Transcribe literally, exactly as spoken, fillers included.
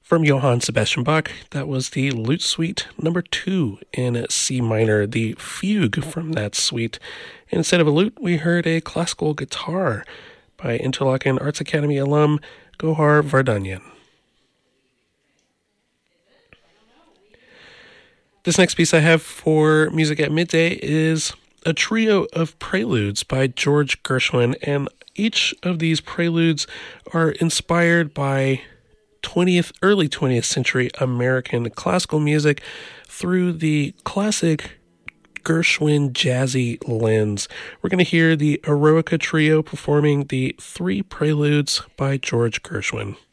From Johann Sebastian Bach, that was the Lute Suite number two in C minor, the fugue from that suite. Instead of a lute, we heard a classical guitar by Interlochen Arts Academy alum Gohar Vardanyan. This next piece I have for Music at Midday is a trio of preludes by George Gershwin, and each of these preludes are inspired by twentieth, early twentieth century American classical music through the classic Gershwin jazzy lens. We're going to hear the Eroica Trio performing the three preludes by George Gershwin.